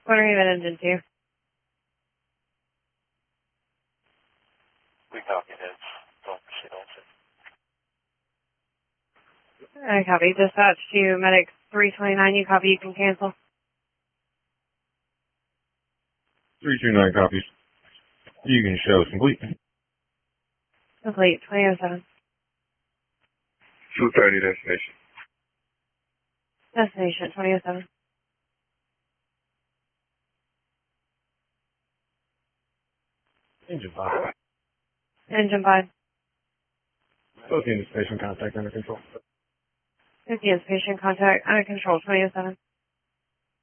What are you headed into? We copy heads. Don't proceed also. I copy. Dispatch to medic 329. You copy. You can cancel. 329 copies. You can show complete. Complete. 2007. 230 destination. Destination 2007. Engine 5. Engine 5. Both units station contact under control. 50 is patient contact under control 2007.